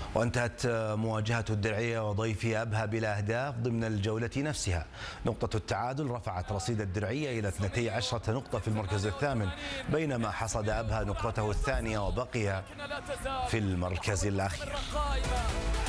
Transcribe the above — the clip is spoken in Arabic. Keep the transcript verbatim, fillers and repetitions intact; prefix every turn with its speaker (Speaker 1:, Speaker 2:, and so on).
Speaker 1: وانتهت مواجهة الدرعية وضيفها أبها بلا أهداف ضمن الجولة نفسها. نقطة التعادل رفعت رصيد الدرعية إلى اثنتي عشرة نقطة في المركز الثامن، بينما حصد أبها نقطته الثانية وبقي في المركز الأخير.